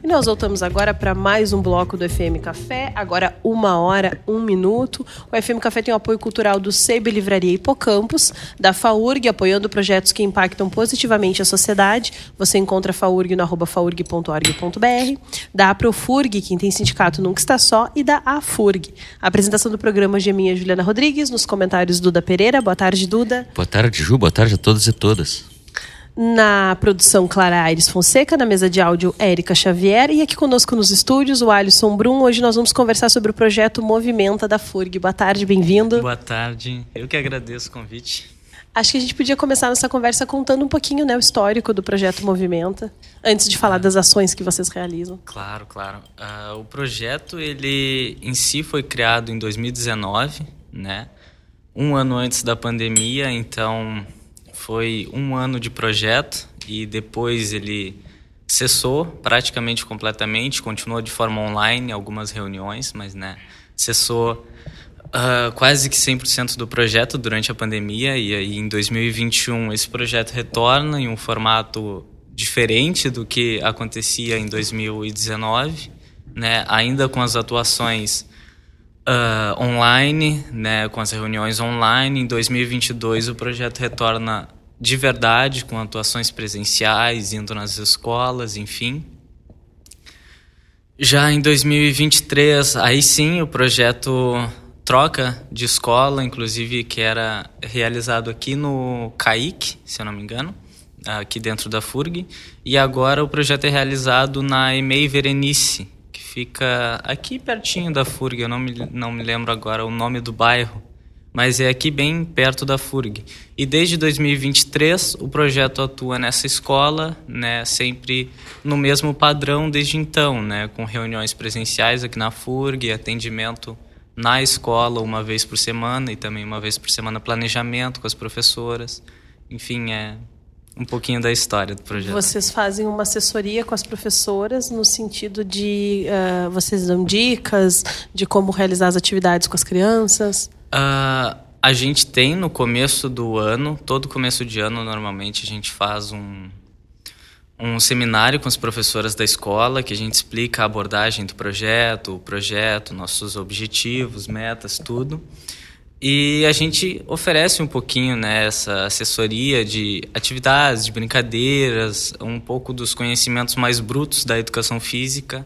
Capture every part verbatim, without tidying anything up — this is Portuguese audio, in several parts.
nós voltamos agora para mais um bloco do F M Café, agora uma hora, um minuto. O F M Café tem o apoio cultural do Sebe Livraria Hipocampus, da FAURG, apoiando projetos que impactam positivamente a sociedade. Você encontra a FAURG no arroba faurg ponto org ponto br, da Aprofurg, quem tem sindicato nunca está só, e da AFURG. A apresentação do programa de minha Juliana Rodrigues, nos comentários Duda Pereira. Boa tarde, Duda. Boa tarde, Ju. Boa tarde a todos e todas. Na produção, Clara Aires Fonseca. Na mesa de áudio, Érica Xavier. E aqui conosco nos estúdios, o Alisson Brum. Hoje nós vamos conversar sobre o projeto Movimenta da FURG. Boa tarde, bem-vindo. Boa tarde. Eu que agradeço o convite. Acho que a gente podia começar nossa conversa contando um pouquinho, né, o histórico do projeto Movimenta, antes de falar das ações que vocês realizam. Claro, claro. Uh, o projeto, ele em si foi criado em dois mil e dezenove, né? Um ano antes da pandemia, então... Foi um ano de projeto e depois ele cessou praticamente completamente, continuou de forma online, algumas reuniões, mas né, cessou uh, quase que cem por cento do projeto durante a pandemia. E aí em dois mil e vinte e um esse projeto retorna em um formato diferente do que acontecia em dois mil e dezenove, né, ainda com as atuações uh, online, né, com as reuniões online. Em dois mil e vinte e dois o projeto retorna de verdade, com atuações presenciais, indo nas escolas, enfim. Já em dois mil e vinte e três, aí sim, o projeto troca de escola, inclusive que era realizado aqui no C A I C, se eu não me engano, aqui dentro da FURG, e agora o projeto é realizado na E M E I Verenice, que fica aqui pertinho da FURG, eu não me, não me lembro agora o nome do bairro, mas é aqui bem perto da FURG. E desde dois mil e vinte e três o projeto atua nessa escola, né, sempre no mesmo padrão desde então, né, com reuniões presenciais aqui na FURG, atendimento na escola uma vez por semana e também uma vez por semana planejamento com as professoras. Enfim, é um pouquinho da história do projeto. Vocês fazem uma assessoria com as professoras no sentido de... Uh, vocês dão dicas de como realizar as atividades com as crianças? Uh, a gente tem no começo do ano, todo começo de ano normalmente a gente faz um, um seminário com as professoras da escola, que a gente explica a abordagem do projeto, o projeto, nossos objetivos, metas, tudo. E a gente oferece um pouquinho, né, essa assessoria de atividades, de brincadeiras, um pouco dos conhecimentos mais brutos da educação física.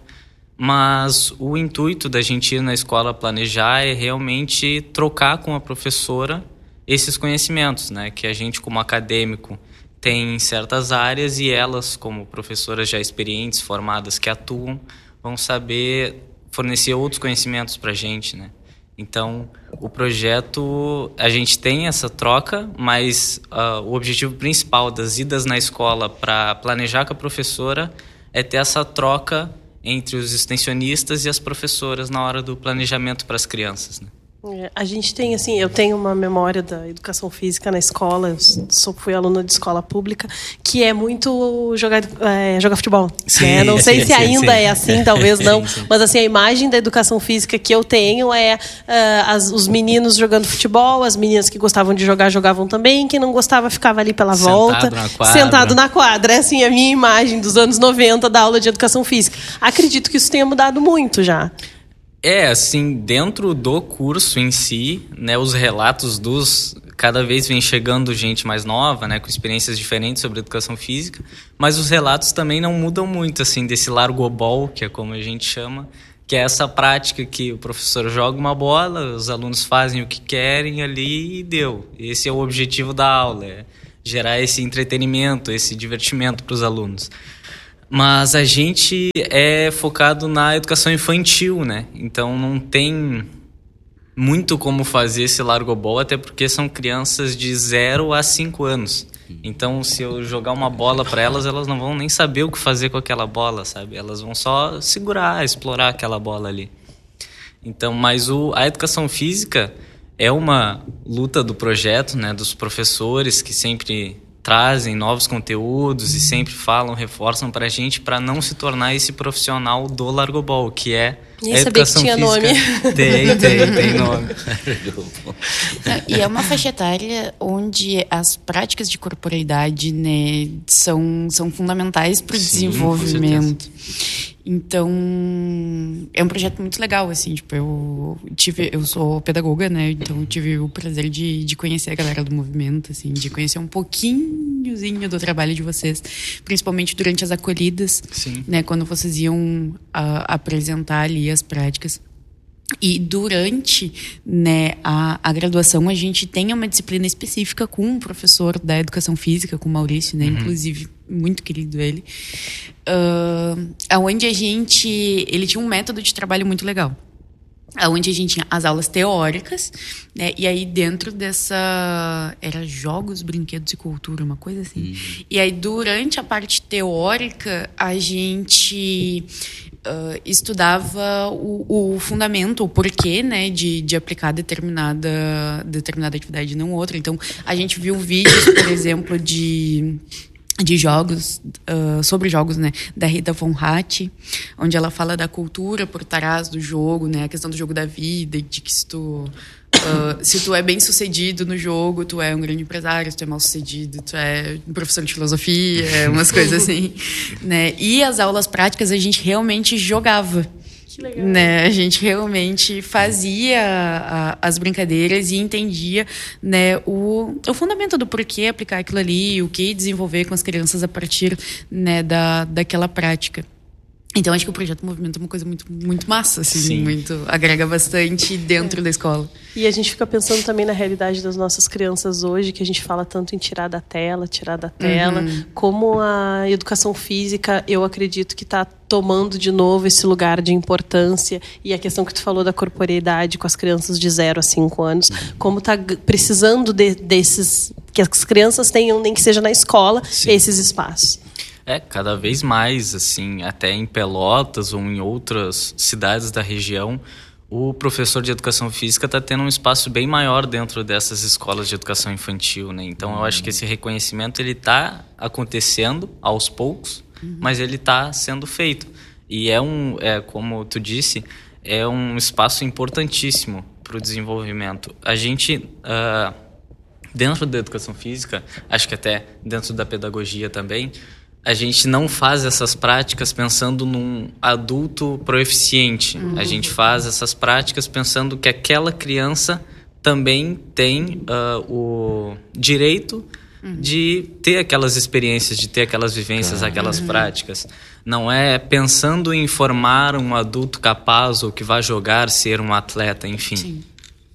Mas o intuito da gente ir na escola planejar é realmente trocar com a professora esses conhecimentos, né? Que a gente, como acadêmico, tem em certas áreas e elas, como professoras já experientes, formadas, que atuam, vão saber fornecer outros conhecimentos para a gente, né? Então, o projeto, a gente tem essa troca, mas uh, o objetivo principal das idas na escola para planejar com a professora é ter essa troca entre os extensionistas e as professoras na hora do planejamento para as crianças, né? A gente tem, assim, eu tenho uma memória da educação física na escola, eu sou, fui aluna de escola pública, que é muito jogar, é, jogar futebol. Sim, né? Não sei sim, se sim, ainda sim. é assim, talvez não, sim, sim. Mas assim, a imagem da educação física que eu tenho é uh, as, os meninos jogando futebol, as meninas que gostavam de jogar, jogavam também, quem não gostava ficava ali pela Sentado volta. na quadra. Sentado na quadra. É assim a minha imagem dos anos noventa da aula de educação física. Acredito que isso tenha mudado muito já. É, assim, dentro do curso em si, né, os relatos dos... Cada vez vem chegando gente mais nova, né, com experiências diferentes sobre educação física, mas os relatos também não mudam muito, assim, desse largobol, que é como a gente chama, que é essa prática que o professor joga uma bola, os alunos fazem o que querem ali e deu. Esse é o objetivo da aula, é gerar esse entretenimento, esse divertimento para os alunos. Mas a gente é focado na educação infantil, né? Então não tem muito como fazer esse largobol, até porque são crianças de zero a cinco anos. Então, se eu jogar uma bola para elas, elas não vão nem saber o que fazer com aquela bola, sabe? Elas vão só segurar, explorar aquela bola ali. Então, mas o, a educação física é uma luta do projeto, né? Dos professores que sempre trazem novos conteúdos e sempre falam, reforçam pra gente para não se tornar esse profissional do largobol, que é Nem a educação sabia que tinha física. Nome. Tem, tem, tem nome. E é uma faixa etária onde as práticas de corporalidade, né, são, são fundamentais para o desenvolvimento. Então, é um projeto muito legal, assim, tipo, eu tive, eu sou pedagoga, né, então eu tive o prazer de, de conhecer a galera do movimento, assim, de conhecer um pouquinhozinho do trabalho de vocês, principalmente durante as acolhidas, Sim. né, quando vocês iam a, apresentar ali as práticas. E durante, né, a, a graduação, a gente tem uma disciplina específica com um professor da educação física, com o Maurício, né, uhum. inclusive, muito querido ele, uh, onde a gente, ele tinha um método de trabalho muito legal, onde a gente tinha as aulas teóricas, né, e aí dentro dessa, era jogos, brinquedos e cultura, uma coisa assim, uhum. e aí durante a parte teórica, a gente... Uh, estudava o, o fundamento, o porquê, né, de, de aplicar determinada, determinada atividade e não outra. Então, a gente viu vídeos, por exemplo, de, de jogos, uh, sobre jogos, né, da Rita Von Hatt, onde ela fala da cultura por trás do jogo, né, a questão do jogo da vida, de que se tu... Uh, se tu é bem sucedido no jogo, tu é um grande empresário, se tu é mal sucedido, tu é um professor de filosofia, umas coisas assim, né? E as aulas práticas a gente realmente jogava. Que legal. Né? A gente realmente fazia a, as brincadeiras e entendia, né, o, o fundamento do porquê aplicar aquilo ali, o que desenvolver com as crianças a partir, né, da, daquela prática. Então, acho que o Projeto Movimento é uma coisa muito, muito massa, assim, Sim. muito, agrega bastante dentro é. da escola. E a gente fica pensando também na realidade das nossas crianças hoje, que a gente fala tanto em tirar da tela, tirar da tela, uhum. como a educação física, eu acredito que está tomando de novo esse lugar de importância, e a questão que tu falou da corporeidade com as crianças de zero a cinco anos, uhum. como está precisando de, desses, que as crianças tenham, nem que seja na escola, Sim. esses espaços. É, cada vez mais, assim, até em Pelotas ou em outras cidades da região, o professor de educação física está tendo um espaço bem maior dentro dessas escolas de educação infantil, né? Então, eu acho que esse reconhecimento ele está acontecendo aos poucos, uhum. mas ele está sendo feito. E é um, é, como tu disse, é um espaço importantíssimo para o desenvolvimento. A gente, uh, dentro da educação física, acho que até dentro da pedagogia também, a gente não faz essas práticas pensando num adulto proeficiente. Uhum. A gente faz essas práticas pensando que aquela criança também tem uh, o direito uhum. de ter aquelas experiências, de ter aquelas vivências, claro. aquelas uhum. práticas. Não é pensando em formar um adulto capaz ou que vai jogar, ser um atleta, enfim. Sim.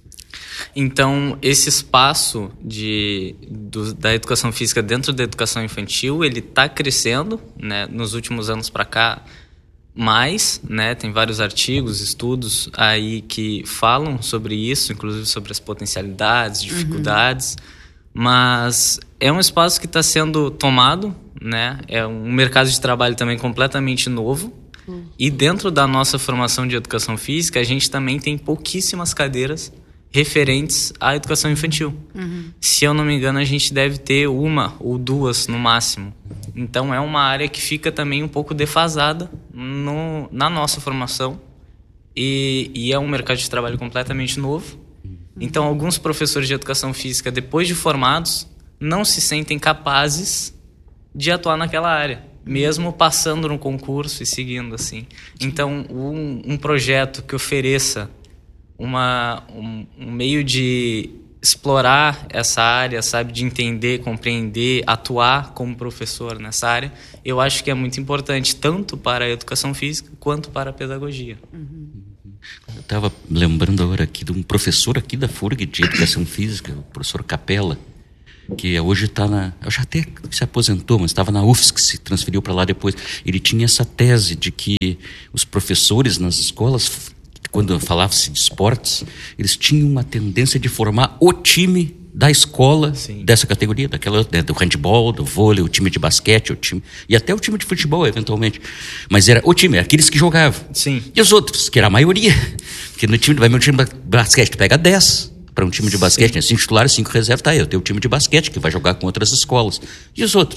Então, esse espaço de, do, da educação física dentro da educação infantil, ele está crescendo, né, nos últimos anos para cá, mais, né, tem vários artigos, estudos aí que falam sobre isso, inclusive sobre as potencialidades, dificuldades, uhum. mas é um espaço que está sendo tomado, né, é um mercado de trabalho também completamente novo, uhum. e dentro da nossa formação de educação física, a gente também tem pouquíssimas cadeiras referentes à educação infantil. Uhum. Se eu não me engano, a gente deve ter uma ou duas no máximo. Então, é uma área que fica também um pouco defasada no, na nossa formação e, e é um mercado de trabalho completamente novo. Uhum. Então, alguns professores de educação física, depois de formados, não se sentem capazes de atuar naquela área, mesmo passando no concurso e seguindo assim. Então, um, um projeto que ofereça Uma, um, um meio de explorar essa área, sabe, de entender, compreender, atuar como professor nessa área, eu acho que é muito importante, tanto para a educação física quanto para a pedagogia. Uhum. Eu estava lembrando agora aqui de um professor aqui da F U R G de educação física, o professor Capella, que hoje está na... Eu já até se aposentou, mas estava na U F S C, se transferiu para lá depois. Ele tinha essa tese de que os professores nas escolas, quando falava-se de esportes, eles tinham uma tendência de formar o time da escola, Sim. dessa categoria, daquela, né, do handball, do vôlei, o time de basquete, o time, e até o time de futebol, eventualmente. Mas era o time, era aqueles que jogavam. Sim. E os outros, que era a maioria. Porque no time, vai meu time de basquete, tu pega dez para um time de basquete, né, cinco titulares, cinco reservas, tá aí, eu tenho o time de basquete que vai jogar com outras escolas. E os outros?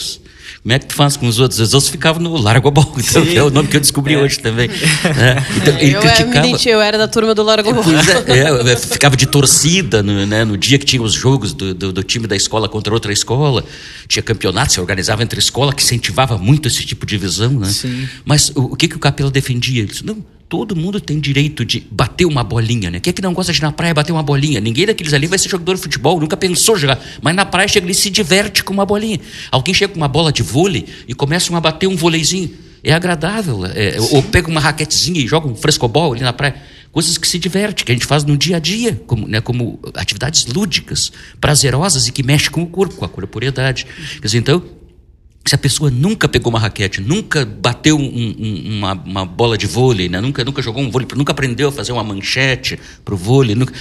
Como é que tu faz com os outros? Os outros ficavam no largo a bola, então, que é o nome que eu descobri é. hoje também. Né? Então, é, ele eu, criticava... eu, eu era da turma do largo a bola. É, é, ficava de torcida no, né, no dia que tinha os jogos do, do, do time da escola contra outra escola. Tinha campeonato, se organizava entre escola, que incentivava muito esse tipo de visão. Né? Sim. Mas o, o que, que o Capela defendia? Ele disse, não, todo mundo tem direito de bater uma bolinha, né? Quem é que não gosta de ir na praia bater uma bolinha? Ninguém daqueles ali vai ser jogador de futebol, nunca pensou jogar. Mas na praia chega e se diverte com uma bolinha. Alguém chega com uma bola de vôlei e começa a bater um vôleizinho. É agradável. É, ou pega uma raquetezinha e joga um frescobol ali na praia. Coisas que se diverte, que a gente faz no dia a dia, como, né, como atividades lúdicas, prazerosas e que mexem com o corpo, com a corporeidade. Quer dizer, então... Se a pessoa nunca pegou uma raquete, nunca bateu um, um, uma, uma bola de vôlei, né? nunca, nunca jogou um vôlei, nunca aprendeu a fazer uma manchete para o vôlei, nunca,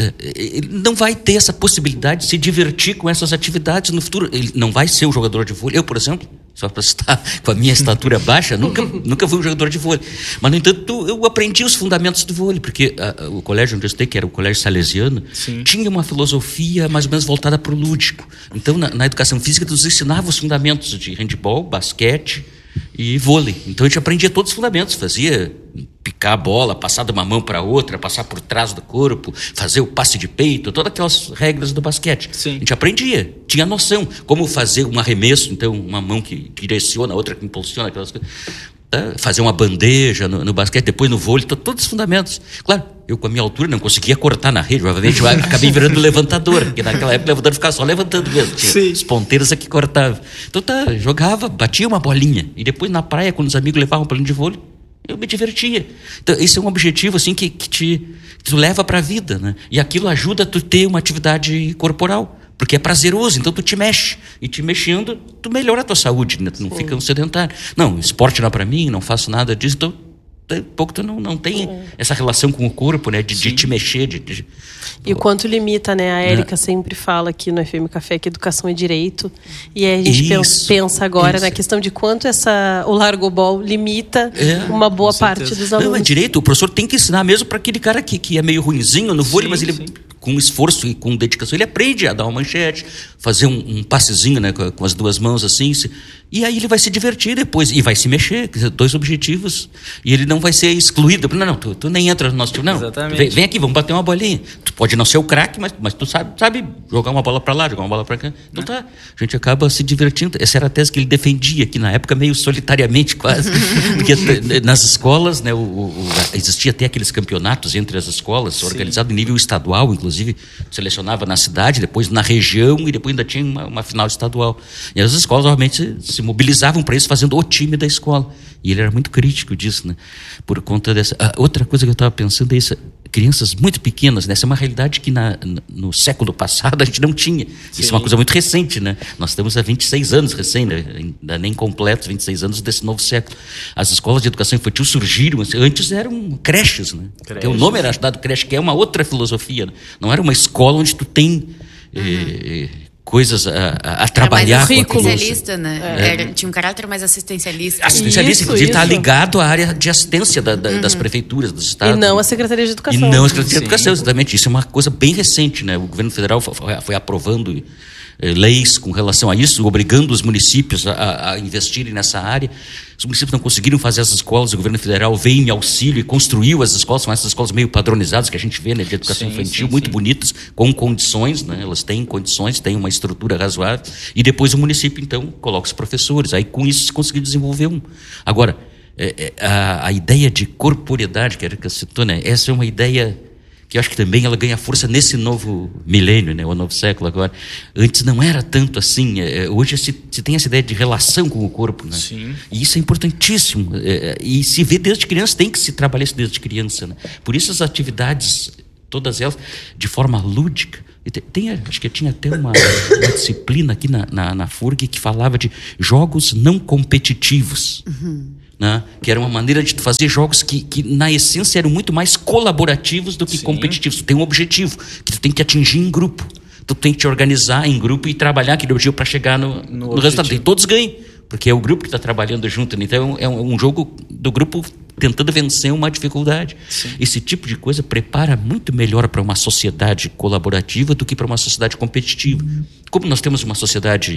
ele não vai ter essa possibilidade de se divertir com essas atividades no futuro. Ele não vai ser um jogador de vôlei. Eu, por exemplo, só para estar com a minha estatura baixa, nunca, nunca fui um jogador de vôlei. Mas, no entanto, eu aprendi os fundamentos do vôlei, porque a, a, o colégio onde eu estudei, que era o colégio salesiano, Sim. tinha uma filosofia mais ou menos voltada para o lúdico. Então, na, na educação física, nos ensinava os fundamentos de handebol, basquete e vôlei. Então, a gente aprendia todos os fundamentos, fazia picar a bola, passar de uma mão para outra, passar por trás do corpo, fazer o passe de peito, todas aquelas regras do basquete. Sim. A gente aprendia, tinha noção como fazer um arremesso, então uma mão que direciona, a outra que impulsiona, aquelas coisas. Tá? Fazer uma bandeja no, no basquete, depois no vôlei, todos os fundamentos. Claro, eu com a minha altura não conseguia cortar na rede, obviamente eu acabei virando levantador, porque naquela época o levantador ficava só levantando mesmo, tinha os ponteiros aqui cortavam. Então tá, jogava, batia uma bolinha, e depois na praia, quando os amigos levavam um bolinho de vôlei, eu me divertia. Então esse é um objetivo assim que, que te que tu leva para a vida, né? E aquilo ajuda a tu ter uma atividade corporal, porque é prazeroso, então tu te mexe, e te mexendo tu melhora a tua saúde, né? Tu não Sim. fica um sedentário. Não, esporte não é para mim, não faço nada disso, então pouco tu não, não tem é. essa relação com o corpo, né? De, de te mexer. De, de... E o quanto limita, né? A Érica é. sempre fala aqui no F M Café que educação é direito. E aí a gente isso, pensa agora isso. na questão de quanto essa, o largobol limita é, uma boa parte dos alunos. Não, é direito. O professor tem que ensinar mesmo para aquele cara que, que é meio ruinzinho no vôlei, sim, mas ele... Sim. com esforço e com dedicação, ele aprende a dar uma manchete, fazer um, um passezinho, né, com, com as duas mãos assim, se, e aí ele vai se divertir depois, e vai se mexer, quer dizer, dois objetivos, e ele não vai ser excluído. Não, não, tu, tu nem entra no nosso time, não, vem, vem aqui, vamos bater uma bolinha. Tu pode não ser o craque, mas, mas tu sabe, sabe jogar uma bola para lá, jogar uma bola para cá. Então tá, a gente acaba se divertindo. Essa era a tese que ele defendia, que na época meio solitariamente quase, porque nas escolas, né, o, o, existia até aqueles campeonatos entre as escolas, organizados em nível estadual, inclusive, selecionava na cidade, depois na região, e depois ainda tinha uma, uma final estadual. E as escolas realmente se, se mobilizavam para isso, fazendo o time da escola. E ele era muito crítico disso, né? Por conta dessa... Ah, outra coisa que eu estava pensando é isso, crianças muito pequenas, né? Essa é uma realidade que na, no século passado a gente não tinha. Sim. Isso é uma coisa muito recente, né? Nós estamos há vinte e seis anos recém, né? Ainda nem completos vinte e seis anos desse novo século. As escolas de educação infantil surgiram, assim, antes eram creches, né? Creche. O nome era dado creche, que é uma outra filosofia, né? Não era uma escola onde tu tem... Uhum. Eh, coisas a, a, a trabalhar mais com a assistencialista, né? É. Era, tinha um caráter mais assistencialista. Assistencialista, isso, inclusive isso. está ligado à área de assistência da, da, uhum. das prefeituras, dos estados. E não a Secretaria de Educação. E não a Secretaria Sim. de Educação, exatamente. Isso é uma coisa bem recente, né? O governo federal foi, foi aprovando eh, leis com relação a isso, obrigando os municípios a, a investirem nessa área. Os municípios não conseguiram fazer as escolas, o governo federal veio em auxílio e construiu as escolas, são essas escolas meio padronizadas que a gente vê, né, de educação sim, infantil, sim, muito sim. bonitas, com condições, né, elas têm condições, têm uma estrutura razoável, e depois o município, então, coloca os professores, aí com isso se conseguiu desenvolver um. Agora, é, é, a, a ideia de corporeidade, que a Erika citou, né, essa é uma ideia que eu acho que também ela ganha força nesse novo milênio, né, o novo século agora. Antes não era tanto assim, é, hoje se, se tem essa ideia de relação com o corpo, né? Sim. E isso é importantíssimo, é, e se vê desde criança, tem que se trabalhar isso desde criança, né? Por isso as atividades, todas elas, de forma lúdica. Tem, tem, acho que tinha até uma, uma disciplina aqui na, na, na F U R G que falava de jogos não competitivos. Uhum. Né? Que era uma maneira de tu fazer jogos que, que na essência eram muito mais colaborativos do que Sim. competitivos. Tu tem um objetivo que tu tem que atingir em grupo, tu tem que te organizar em grupo e trabalhar aquele objetivo para chegar no, no, no resultado. E todos ganham, porque é o grupo que está trabalhando junto, né? Então é um, é um jogo do grupo tentando vencer uma dificuldade. Sim. Esse tipo de coisa prepara muito melhor para uma sociedade colaborativa do que para uma sociedade competitiva. Como nós temos uma sociedade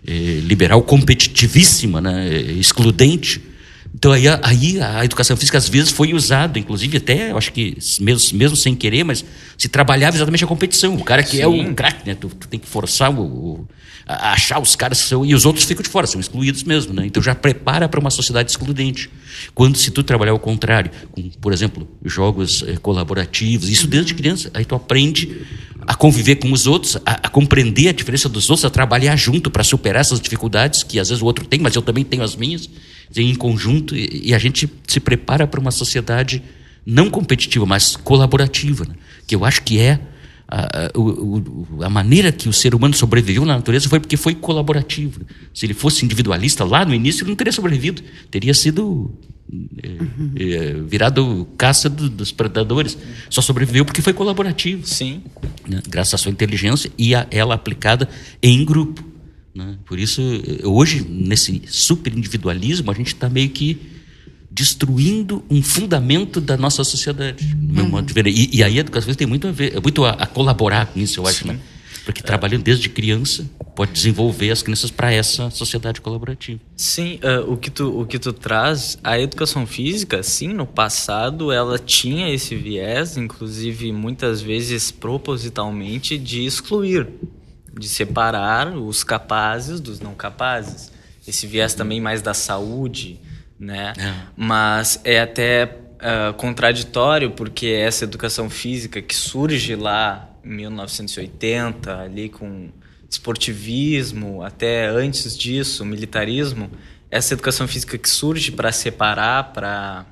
é, liberal competitivíssima, né, excludente. Então aí, aí a educação física às vezes foi usada, inclusive até, eu acho que mesmo, mesmo sem querer, mas se trabalhava exatamente a competição. O cara que Sim. é o craque, né? Tu, tu tem que forçar o, o, a achar os caras que são, e os outros ficam de fora, são excluídos mesmo, né? Então já prepara para uma sociedade excludente. Quando se tu trabalhar ao contrário, com, por exemplo, jogos eh, colaborativos, isso desde criança, aí tu aprende a conviver com os outros, a, a compreender a diferença dos outros, a trabalhar junto para superar essas dificuldades que às vezes o outro tem, mas eu também tenho as minhas, em conjunto, e, e a gente se prepara para uma sociedade não competitiva, mas colaborativa, né? Que eu acho que é a, a, o, a maneira que o ser humano sobreviveu na natureza foi porque foi colaborativo. Se ele fosse individualista lá no início, ele não teria sobrevivido, teria sido é, uhum. é, virado caça do, dos predadores. Só sobreviveu porque foi colaborativo. Sim. Né? Graças à sua inteligência e a ela aplicada em grupo. Né? Por isso, hoje, nesse super individualismo, a gente está meio que destruindo um fundamento da nossa sociedade, no meu modo de ver. E, e aí a educação tem muito a ver, muito a, a colaborar com isso, eu acho, né? Porque é. trabalhando desde criança pode desenvolver as crianças para essa sociedade colaborativa. Sim, uh, o que tu o que tu traz, a educação física, sim, no passado ela tinha esse viés, inclusive muitas vezes propositalmente, de excluir, de separar os capazes dos não capazes. Esse viés também mais da saúde, né? É. Mas é até uh, contraditório, porque essa educação física que surge lá em mil novecentos e oitenta, ali com esportivismo, até antes disso, militarismo, essa educação física que surge para separar, para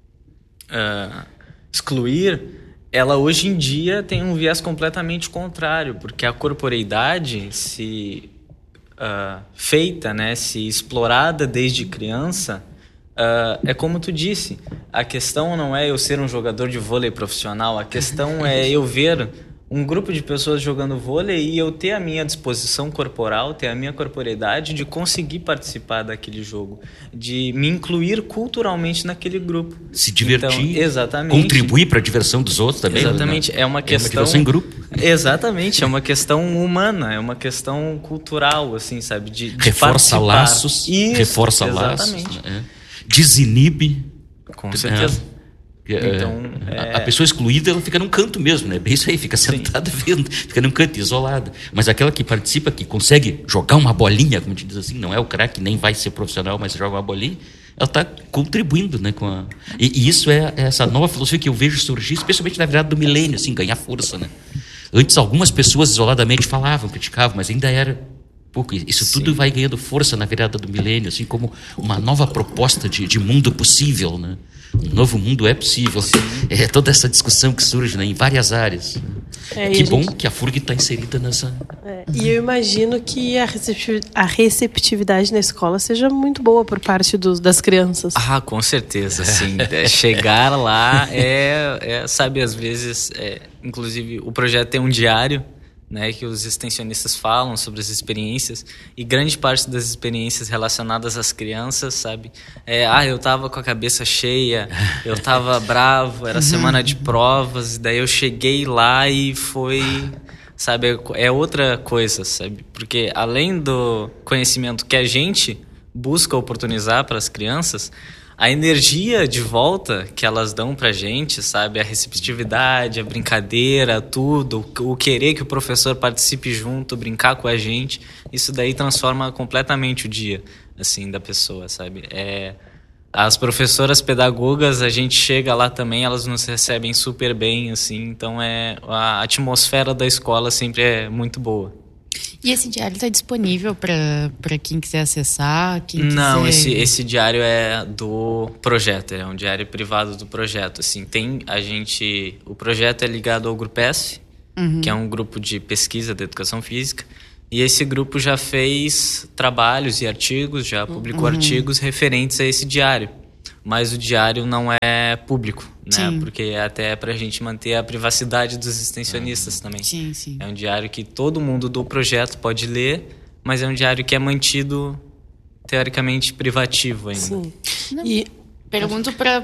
uh, excluir, ela hoje em dia tem um viés completamente contrário, porque a corporeidade, se uh, feita, né, se explorada desde criança, uh, é como tu disse, a questão não é eu ser um jogador de vôlei profissional, a questão é eu ver um grupo de pessoas jogando vôlei e eu ter a minha disposição corporal, ter a minha corporeidade de conseguir participar daquele jogo, de me incluir culturalmente naquele grupo. Se divertir, então, exatamente, contribuir para a diversão dos outros também. Exatamente, né? é uma questão... É uma diversão em grupo. Exatamente, é uma questão humana, é uma questão cultural, assim, sabe? De, de reforça participar. laços, Isso, reforça exatamente. laços. Né? Desinibe. Com certeza. É. Então, é... A pessoa excluída, ela fica num canto mesmo, né? Bem isso aí, fica sentada vendo, fica num canto, isolada. Mas aquela que participa, que consegue jogar uma bolinha, como te diz assim, não é o craque, nem vai ser profissional, mas joga uma bolinha, ela está contribuindo, né? Com a... e, e isso é essa nova filosofia que eu vejo surgir, especialmente na virada do milênio, assim, ganhar força, né? Antes, algumas pessoas isoladamente falavam, criticavam, mas ainda era pouco. Isso Sim. tudo vai ganhando força na virada do milênio, assim, como uma nova proposta de, de mundo possível, né? Um novo mundo é possível. É toda essa discussão que surge, né, em várias áreas. É, que bom gente... que a FURG está inserida nessa... É, e eu imagino que a, receptiv... a receptividade na escola seja muito boa por parte dos, das crianças. Ah, com certeza, sim. É, chegar lá é, é, sabe, às vezes... É, inclusive, o projeto tem um diário, né, que os extensionistas falam sobre as experiências, e grande parte das experiências relacionadas às crianças, sabe? É, ah, eu tava com a cabeça cheia, eu tava bravo, era semana de provas, e daí eu cheguei lá e foi, sabe, é outra coisa, sabe? Porque além do conhecimento que a gente busca oportunizar para as crianças, a energia de volta que elas dão pra gente, sabe? A receptividade, a brincadeira, tudo, o querer que o professor participe junto, brincar com a gente, isso daí transforma completamente o dia, assim, da pessoa, sabe? É, as professoras pedagogas, a gente chega lá também, elas nos recebem super bem, assim, então é, a atmosfera da escola sempre é muito boa. E esse diário está disponível para quem quiser acessar? Quem Não, quiser... esse, esse diário é do projeto, é um diário privado do projeto. Assim, tem a gente, o projeto é ligado ao Grupo S, uhum. que é um grupo de pesquisa da educação física. E esse grupo já fez trabalhos e artigos, já publicou uhum. artigos referentes a esse diário. Mas o diário não é público, né? Sim. Porque é até para a gente manter a privacidade dos extensionistas uhum. também. Sim, sim. É um diário que todo mundo do projeto pode ler, mas é um diário que é mantido, teoricamente, privativo ainda. Sim. E pergunto para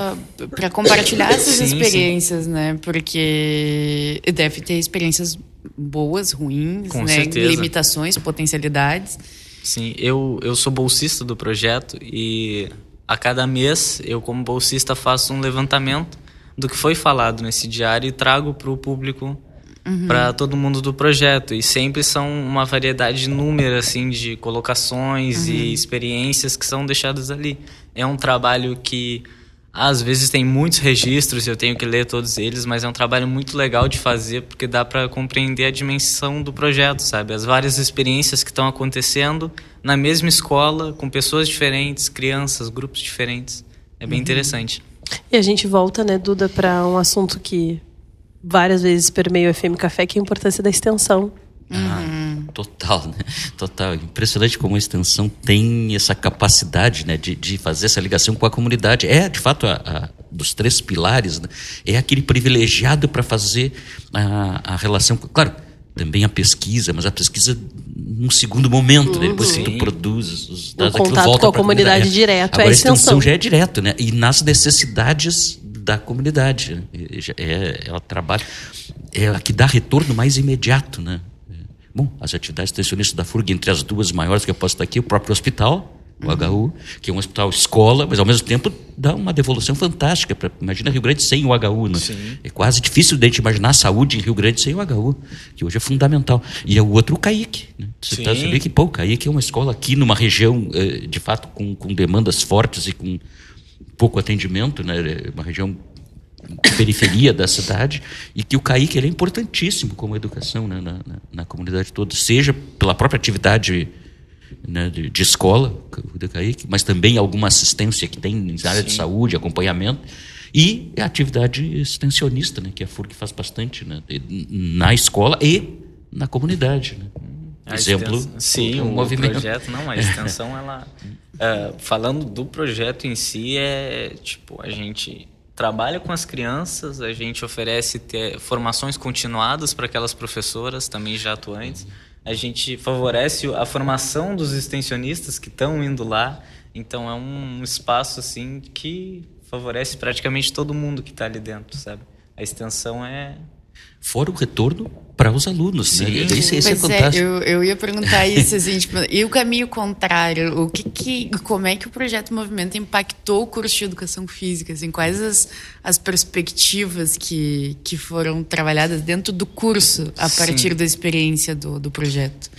compartilhar essas sim, experiências, sim. né? Porque deve ter experiências boas, ruins, Com né? certeza. Limitações, potencialidades. Sim, eu, eu sou bolsista do projeto e a cada mês eu, como bolsista, faço um levantamento do que foi falado nesse diário e trago para o público, uhum. para todo mundo do projeto. E sempre são uma variedade de número, assim, de colocações uhum. e experiências que são deixadas ali. É um trabalho que às vezes tem muitos registros, eu tenho que ler todos eles, mas é um trabalho muito legal de fazer porque dá para compreender a dimensão do projeto, sabe? As várias experiências que estão acontecendo na mesma escola, com pessoas diferentes, crianças, grupos diferentes. É bem uhum. interessante. E a gente volta, né, Duda, para um assunto que várias vezes permeia o F M Café, que é a importância da extensão. Ah, uhum. Total, né? Total. Impressionante como a extensão tem essa capacidade, né, de, de fazer essa ligação com a comunidade. É, de fato, a, a, dos três pilares, né, é aquele privilegiado para fazer a, a relação. Claro, também a pesquisa, mas a pesquisa num segundo momento, uhum. né, depois que tu produz os dados, o contato volta com a comunidade, comunidade direto. Agora é a extensão. A extensão já é direto, né? E nas necessidades da comunidade. É, é o trabalho é a que dá retorno mais imediato, né? Bom, as atividades extensionistas da F U R G, entre as duas maiores que eu posso estar aqui, o próprio hospital, o uhum. H U, que é um hospital escola, mas ao mesmo tempo dá uma devolução fantástica. Pra, imagina Rio Grande sem o H U, né? Sim. É quase difícil de a gente imaginar a saúde em Rio Grande sem o H U, que hoje é fundamental. E o outro, o C A I C. Né? Você está sabendo que, pô, o C A I C é uma escola aqui numa região, de fato, com, com demandas fortes e com pouco atendimento, né? Uma região periferia da cidade, e que o C A I C ele é importantíssimo como educação, né, na, na, na comunidade toda, seja pela própria atividade, né, de, de escola do C A I C, mas também alguma assistência que tem na área Sim. de saúde, acompanhamento, e a atividade extensionista, né, que a F U R G faz bastante, né, na escola e na comunidade, né. A Exemplo, extensão, sim, o, o movimento. projeto, não, a extensão, ela, uh, falando do projeto em si, é tipo, a gente trabalha com as crianças, a gente oferece ter formações continuadas para aquelas professoras também já atuantes, a gente favorece a formação dos extensionistas que estão indo lá, então é um espaço assim que favorece praticamente todo mundo que está ali dentro, sabe? A extensão é... Fora o retorno para os alunos, Sim. né? Isso, isso é fantástico. É, eu, eu ia perguntar isso, assim, tipo, e o caminho contrário? O que que, como é que o projeto Movimento impactou o curso de Educação Física? Assim, quais as, as perspectivas que, que foram trabalhadas dentro do curso a partir Sim. da experiência do, do projeto?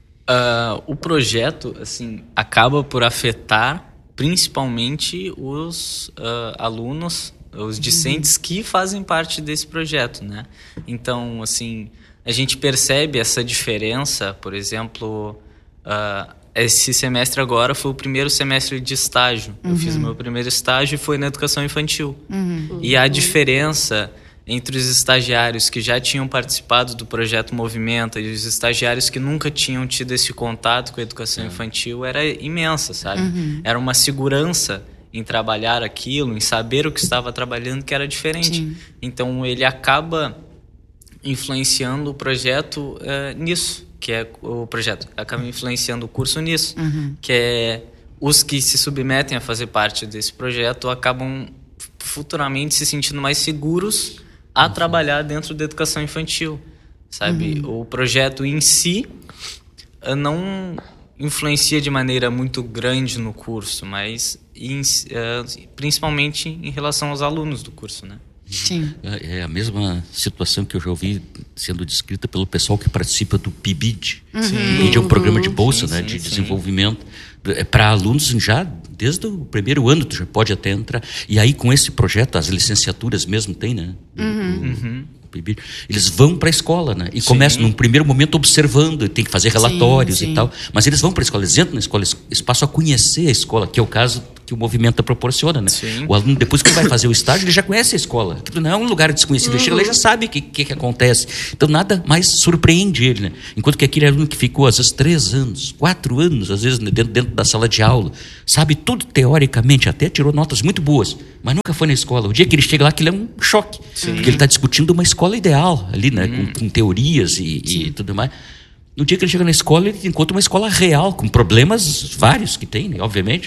Uh, o projeto, assim, acaba por afetar principalmente os uh, alunos, os discentes uhum. que fazem parte desse projeto, né? Então, assim, a gente percebe essa diferença, por exemplo, uh, esse semestre agora foi o primeiro semestre de estágio. Uhum. Eu fiz o meu primeiro estágio e foi na educação infantil. Uhum. E a diferença entre os estagiários que já tinham participado do projeto Movimenta e os estagiários que nunca tinham tido esse contato com a educação uhum. infantil era imensa, sabe? Uhum. Era uma segurança em trabalhar aquilo, em saber o que estava trabalhando, que era diferente. Sim. Então, ele acaba influenciando o projeto uh, nisso, que é o projeto, acaba influenciando o curso nisso, uhum. que é os que se submetem a fazer parte desse projeto acabam futuramente se sentindo mais seguros a uhum. trabalhar dentro da educação infantil, sabe? Uhum. O projeto em si uh, não influencia de maneira muito grande no curso, mas em, uh, principalmente em relação aos alunos do curso, né? Sim. É, é a mesma situação que eu já ouvi sendo descrita pelo pessoal que participa do P I B I D. Uhum. O P I B I D é um programa de bolsa, sim, né, sim, de sim. desenvolvimento é, para alunos já desde o primeiro ano, tu já pode até entrar. E aí com esse projeto, as licenciaturas mesmo tem, né? Uhum. O, uhum. Eles vão para a escola, né? E sim. começam num primeiro momento observando, tem que fazer relatórios sim, sim. e tal. Mas eles vão para a escola, eles entram na escola, eles passam a conhecer a escola, que é o caso que o Movimento proporciona, né? Sim. O aluno, depois que vai fazer o estágio, ele já conhece a escola. Aquilo não é um lugar desconhecido. Uhum. Ele chega lá e já sabe o que, que, que acontece. Então nada mais surpreende ele, né? Enquanto que aquele aluno que ficou, às vezes, três anos, quatro anos, às vezes, dentro, dentro da sala de aula, sabe tudo teoricamente, até tirou notas muito boas, mas nunca foi na escola. O dia que ele chega lá, aquilo é um choque. Sim. Porque ele está discutindo uma escola ideal ali, né? Uhum. Com, com teorias e, e tudo mais. No dia que ele chega na escola, ele encontra uma escola real, com problemas vários que tem, né? Obviamente.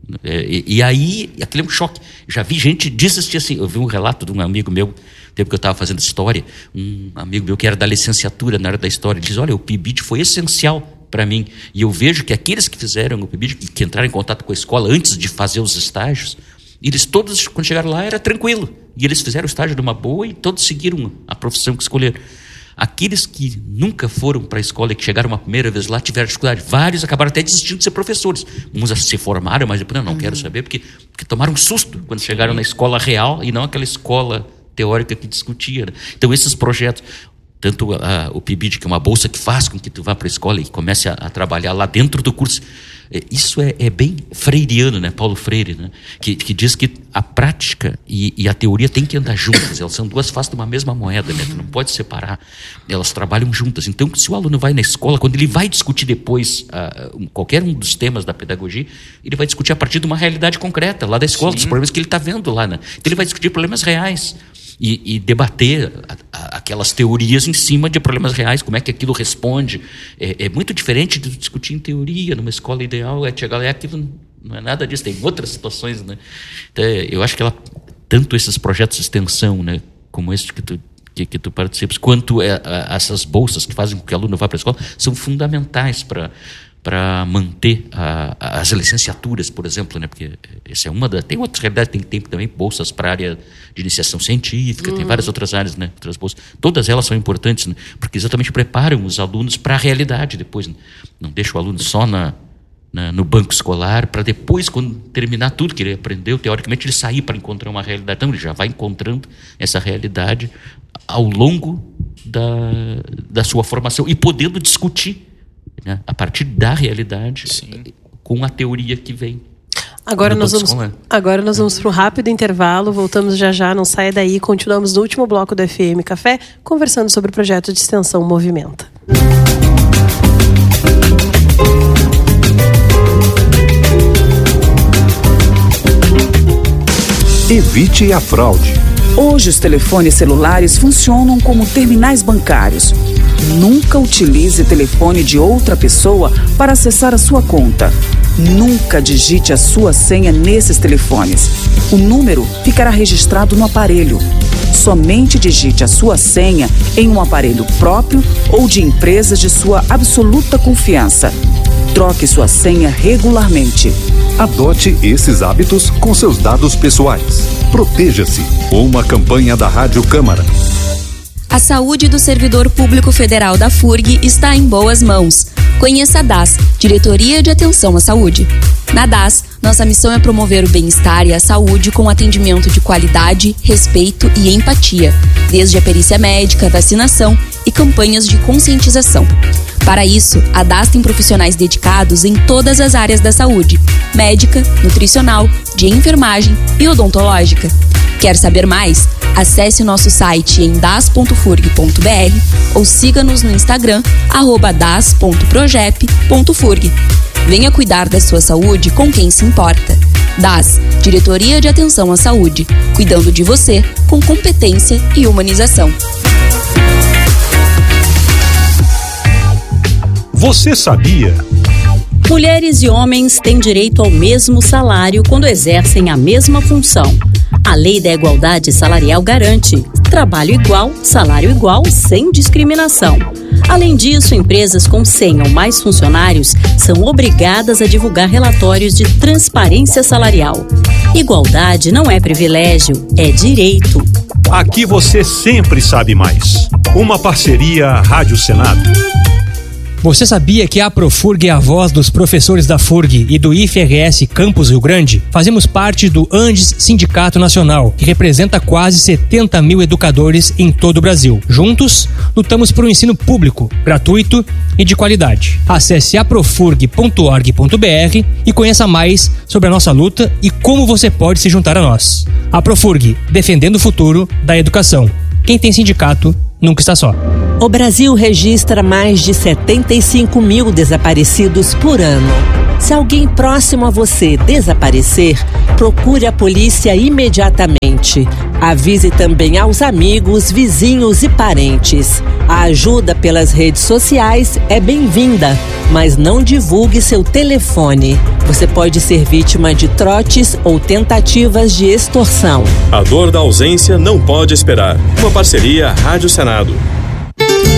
É, e, e aí, aquele é um choque. Já vi gente desistir assim. Eu vi um relato de um amigo meu, tempo que eu estava fazendo história, um amigo meu que era da licenciatura na área da história, ele diz, olha, o P I B I D foi essencial para mim. E eu vejo que aqueles que fizeram o P I B I D, que entraram em contato com a escola antes de fazer os estágios, eles todos, quando chegaram lá, era tranquilo. E eles fizeram o estágio de uma boa e todos seguiram a profissão que escolheram. Aqueles que nunca foram para a escola e que chegaram uma primeira vez lá tiveram dificuldade. Vários acabaram até desistindo de ser professores. Uns se formaram, mas depois não, não quero saber, porque, porque tomaram um susto quando chegaram na escola real e não aquela escola teórica que discutia. Né? Então, esses projetos, tanto a, o P I B I D, que é uma bolsa que faz com que tu vá para a escola e comece a, a trabalhar lá dentro do curso, é, isso é, é bem freiriano, né? Paulo Freire, né? que, que diz que a prática e, e a teoria têm que andar juntas, elas são duas faces de uma mesma moeda, né? Tu não pode separar, elas trabalham juntas. Então, se o aluno vai na escola, quando ele vai discutir depois uh, qualquer um dos temas da pedagogia, ele vai discutir a partir de uma realidade concreta lá da escola, Sim. dos problemas que ele está vendo lá, né? Então ele vai discutir problemas reais. E, e debater a, a, aquelas teorias em cima de problemas reais, como é que aquilo responde. É, é muito diferente de discutir em teoria, numa escola ideal, é chegar lá, é aquilo não é nada disso, tem outras situações, né? Então, eu acho que ela, tanto esses projetos de extensão, né, como esse que tu, que, que tu participas, quanto é, a, essas bolsas que fazem com que o aluno vá para a escola, são fundamentais para para manter a, as licenciaturas, por exemplo, né? Porque essa é uma das... Tem outras realidades, tem, tem também bolsas para a área de iniciação científica, uhum. tem várias outras áreas, né? Outras bolsas. Todas elas são importantes, né? Porque exatamente preparam os alunos para a realidade depois, né? Não deixa o aluno só na, na, no banco escolar, para depois, quando terminar tudo que ele aprendeu, teoricamente, ele sair para encontrar uma realidade. Então, ele já vai encontrando essa realidade ao longo da, da sua formação e podendo discutir, né, a partir da realidade, Sim. com a teoria que vem. Agora nós, vamos, agora nós vamos para um rápido intervalo, voltamos já já, não saia daí, continuamos no último bloco do F M Café, conversando sobre o projeto de extensão Movimenta. Evite a fraude. Hoje os telefones celulares funcionam como terminais bancários. Nunca utilize telefone de outra pessoa para acessar a sua conta. Nunca digite a sua senha nesses telefones. O número ficará registrado no aparelho. Somente digite a sua senha em um aparelho próprio ou de empresas de sua absoluta confiança. Troque sua senha regularmente. Adote esses hábitos com seus dados pessoais. Proteja-se. Uma campanha da Rádio Câmara. A saúde do servidor público federal da F U R G está em boas mãos. Conheça a D A S, Diretoria de Atenção à Saúde. Na D A S, nossa missão é promover o bem-estar e a saúde com atendimento de qualidade, respeito e empatia, desde a perícia médica, vacinação e campanhas de conscientização. Para isso, a D A S tem profissionais dedicados em todas as áreas da saúde: médica, nutricional, de enfermagem e odontológica. Quer saber mais? Acesse nosso site em das ponto furg ponto br ou siga-nos no Instagram, arroba das ponto progep ponto furg. Venha cuidar da sua saúde com quem se importa. D A S, Diretoria de Atenção à Saúde, cuidando de você com competência e humanização. Você sabia? Mulheres e homens têm direito ao mesmo salário quando exercem a mesma função. A Lei da Igualdade Salarial garante trabalho igual, salário igual, sem discriminação. Além disso, empresas com cem ou mais funcionários são obrigadas a divulgar relatórios de transparência salarial. Igualdade não é privilégio, é direito. Aqui você sempre sabe mais. Uma parceria Rádio Senado. Você sabia que a Profurg é a voz dos professores da F U R G e do I F R S Campus Rio Grande? Fazemos parte do Andes Sindicato Nacional, que representa quase setenta mil educadores em todo o Brasil. Juntos, lutamos por um ensino público, gratuito e de qualidade. Acesse aprofurg ponto org ponto br e conheça mais sobre a nossa luta e como você pode se juntar a nós. A Profurg, defendendo o futuro da educação. Quem tem sindicato nunca está só. O Brasil registra mais de setenta e cinco mil desaparecidos por ano. Se alguém próximo a você desaparecer, procure a polícia imediatamente. Avise também aos amigos, vizinhos e parentes. A ajuda pelas redes sociais é bem-vinda, mas não divulgue seu telefone. Você pode ser vítima de trotes ou tentativas de extorsão. A dor da ausência não pode esperar. Uma parceria Rádio Senado.